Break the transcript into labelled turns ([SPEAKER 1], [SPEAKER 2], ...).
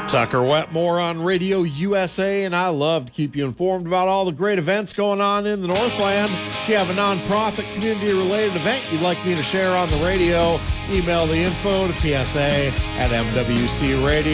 [SPEAKER 1] Tucker Wetmore on Radio USA, and I love to keep you informed about all the great events going on in the Northland. If you have a nonprofit community-related event you'd like me to share on the radio, email the info to psa@mwcradio.com.